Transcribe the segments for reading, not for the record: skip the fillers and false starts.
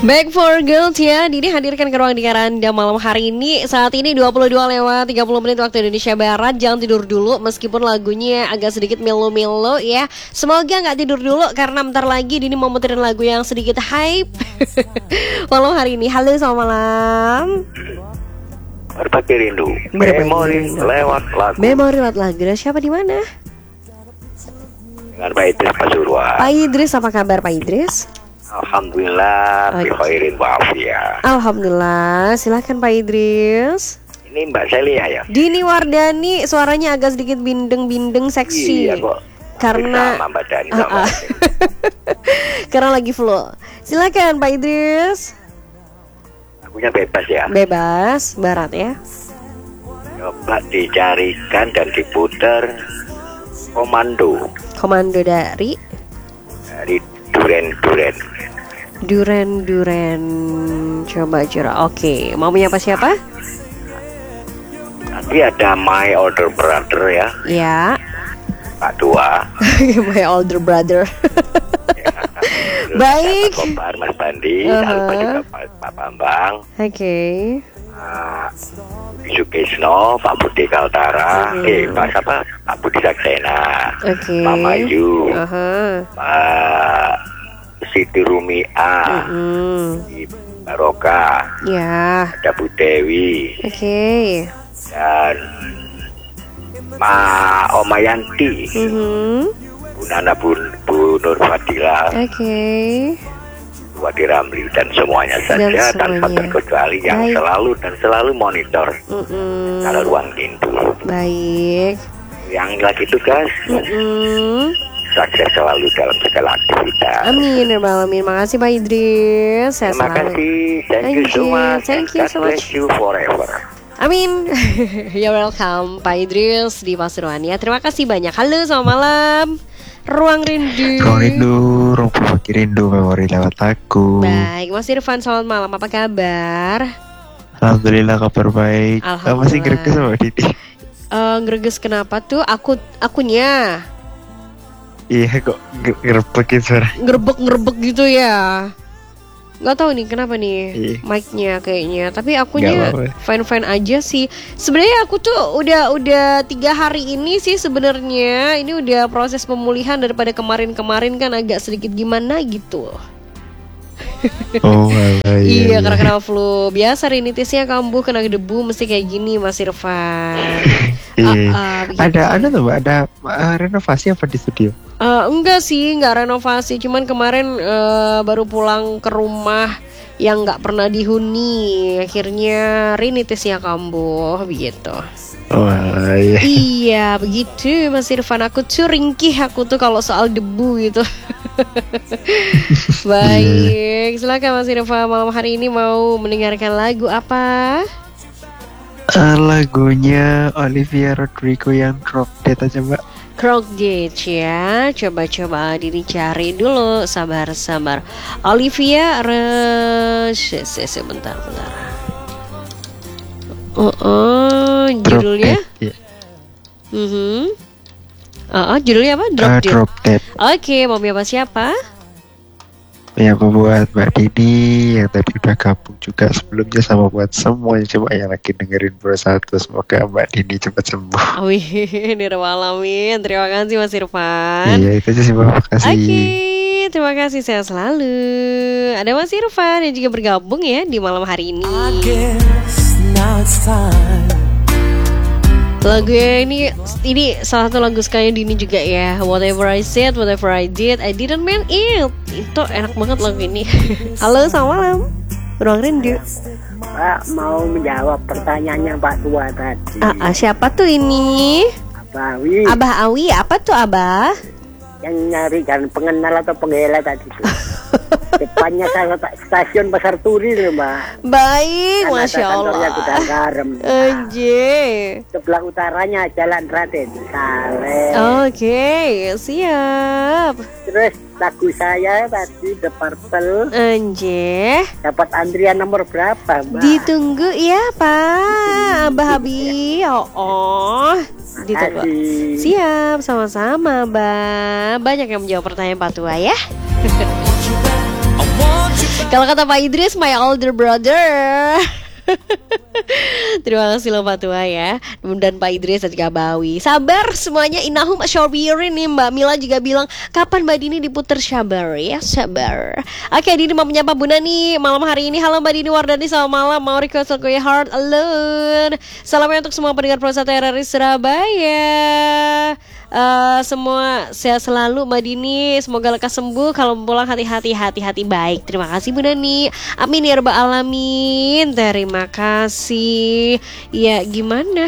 Back for Girls ya, Dini hadirkan ke ruang dengar Anda malam hari ini. Saat ini 22:30 waktu Indonesia Barat. Jangan tidur dulu meskipun lagunya agak sedikit melo-melo ya. Semoga gak tidur dulu karena bentar lagi Dini mau muterin lagu yang sedikit hype malam hari ini. Halo, selamat malam. Berbagi rindu, memori lewat lagu. Memori lewat lagu. Siapa di mana? Dengan Pak Idris Pasuruan. Pak Idris, apa kabar Pak Idris? Alhamdulillah, bikhairin wa'afiyah. Alhamdulillah, silakan Pak Idris. Ini Mbak Celia ya? Dini Wardani, suaranya agak sedikit bindeng-bindeng seksi. Iya kok. Karena sama Mbak Dani sama. Karena lagi flu. Silakan Pak Idris. Lagunya bebas ya? Bebas, barat ya. Coba dicarikan dan diputer Komando. Komando dari Duren. Coba. Oke, mau menyapa siapa? Nanti ada My Older Brother ya. Ya. Pak Dua. My older brother. Ya. Baik. Pak Kobar, Mas Bandi, jangan lupa juga Pak Bambang. Oke. Sukesno, Pak Budi Kaltara, Pak Budi Saksena, Oke. Mama Yu, Pak Siti Rumia, Baroka, Ya. ada Bu Dewi, Oke. dan Oma Yanti, Bu Nana, Bu Nur Fadila, Oke. Wadi Ramli, dan semuanya Dan saja tanpa semuanya. terkecuali yang Baik. selalu monitor kalau ruang rindu. Baik. Yang lagi tugas, sukses selalu dalam segala aktivitas. Amin ya rabbal alamin. Makasih Pak Idris. Sehat Terima selalu. kasih, thank you so much, Thank you God so much. bless you forever. Amin. Ya welcome Pak Idris di Pasuruan ya. Terima kasih banyak. Halo, selamat malam. Ruang Rindu. Ruang berbagi rindu, memori lewat lagu. Baik, Mas Irfan, selamat malam. Apa kabar? Alhamdulillah, kabar baik. Masih greges sama Didi? Greges kenapa tuh? Akunya. Iya kok ngerebek gitu. Ngerebek gitu ya. Gak tahu nih kenapa nih mic-nya kayaknya. Tapi akunya fine-fine aja sih. Sebenarnya aku tuh udah 3 hari ini sih sebenarnya. Ini udah proses pemulihan daripada kemarin kan agak sedikit gimana gitu. Oh alah, iya, karena kena flu. Biasa rinitisnya kambuh kena debu mesti kayak gini Mas Irfan. Ada tuh Mbak, ada renovasi apa di studio? Enggak sih, enggak renovasi. Cuman kemarin baru pulang ke rumah yang enggak pernah dihuni. Akhirnya rinitisnya kambuh begitu. Oh iya. Iya begitu Mas Irfan. Aku tuh ringkih kalau soal debu gitu. Baik, silakan Mas Irfan. Malam hari ini mau mendengarkan lagu apa? Lagunya Olivia Rodrigo yang Drop Dead aja Mbak. Croc Gate ya. Coba Dini cari dulu. Sabar. Olivia sebentar. Judulnya? Judulnya apa? Drop Dead. Oke, mau siapa? Ya buat Mbak Dini yang tadi udah gabung juga sebelumnya, sama buat semuanya coba yang lagi dengerin bersatu. Semoga Mbak Dini cepat sembuh. Wih, alamin. Terima kasih Mas Irfan. Iya itu aja sih Mbak, makasih. Oke, terima kasih, sehat selalu. Ada Mas Irfan yang juga bergabung ya di malam hari ini. Lagunya ini salah satu lagu sekalian Dini juga ya. Whatever I said, whatever I did, I didn't mean it. Itu enak banget lagu ini. Halo, selamat malam. Ruang Rindu. Pak, mau menjawab pertanyaannya Pak Tua tadi. Siapa tuh ini? Abah Awi. Apa tuh Abah? Yang nyari kan pengenal atau penggela tadi tuh. Depannya kalau stasiun Pasar Turi loh Mbak. Baik, Masya Allah. Kantornya Gudang Garam. Sebelah utaranya Jalan Raden Saleh. Oke, siap. Terus lagu saya tadi The Purple. Dapat antrian nomor berapa Mbak? Ditunggu ya Pak Abah Abi. Ditunggu. Siap, sama-sama Mbak. Banyak yang menjawab pertanyaan Pak Tua ya. Kalau kata Pak Idris, my older brother. Terima kasih loh Pak Tua ya, dan Pak Idris dan juga Bawi. Sabar semuanya, inahum asyabirin nih. Mbak Mila juga bilang, kapan Mbak Dini diputer sabar ya, sabar. Oke, Dini mau menyapa Bunda nih malam hari ini. Halo Mbak Dini Wardani, selamat malam. Mau request lagu Heart Alone. Salamnya untuk semua pendengar Pro 1 RRI Surabaya. Semua sehat selalu Mbak Dini, semoga lekas sembuh. Kalau pulang hati-hati baik. Terima kasih Bunda nih. Amin ya rabbal alamin. Terima kasih. Ya gimana?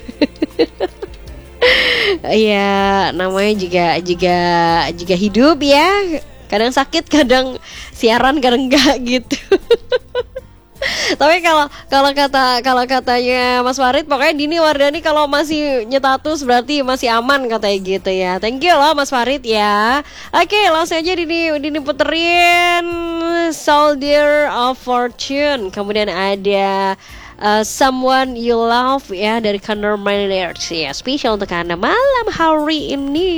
Ya namanya juga hidup ya. Kadang sakit, kadang siaran, kadang enggak gitu. Tapi kalau katanya Mas Farid, pokoknya Dini Wardani kalau masih nyetatus berarti masih aman katanya gitu ya. Thank you loh Mas Farid ya. Oke, langsung aja Dini puterin Soldier of Fortune. Kemudian ada Someone You Love ya dari Conor Maynard ya, spesial untuk Anda malam hari ini.